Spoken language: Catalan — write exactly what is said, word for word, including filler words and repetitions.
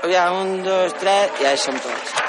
Ja, un, dos, tres, ja hi som tots.